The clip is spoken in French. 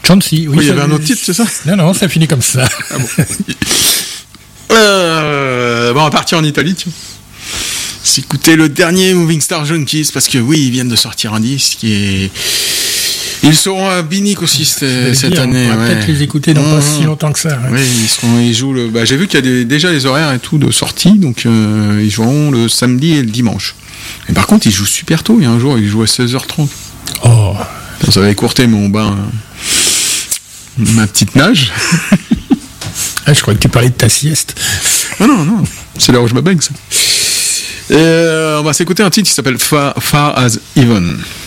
Chauncey, oui. Il y avait un autre titre, c'est ça? Non, ça finit comme ça. Ah bon. On va partir en Italie, tiens. S'écouter le dernier Moving Star Junkies, parce que oui, ils viennent de sortir un disque et ils seront à Binic aussi cette année. On va peut-être les écouter dans pas si longtemps que ça. Oui, ils jouent j'ai vu qu'il y a déjà les horaires et tout de sortie, donc ils joueront le samedi et le dimanche. Et par contre, ils jouent super tôt. Il y a un jour, ils jouent à 16h30. Oh. Ça va écourter mon bain, ma petite nage. Ah, je croyais que tu parlais de ta sieste. Non, c'est l'heure où je me baigne, ça. Et on va s'écouter un titre qui s'appelle Far as Even.